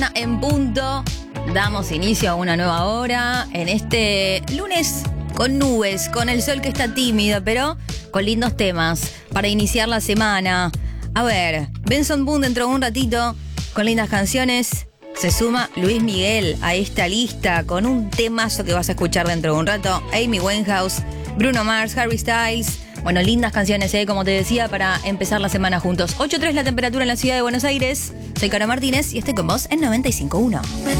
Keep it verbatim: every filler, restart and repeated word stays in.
En punto, damos inicio a una nueva hora en este lunes con nubes, con el sol que está tímido, pero con lindos temas para iniciar la semana. A ver, Benson Boone dentro de un ratito con lindas canciones. Se suma Luis Miguel a esta lista con un temazo que vas a escuchar dentro de un rato. Amy Winehouse, Bruno Mars, Harry Styles. Bueno, lindas canciones, ¿eh? Como te decía, para empezar la semana juntos. ocho tres la temperatura en la ciudad de Buenos Aires. Soy Cara Martínez y estoy con vos en noventa y cinco punto uno.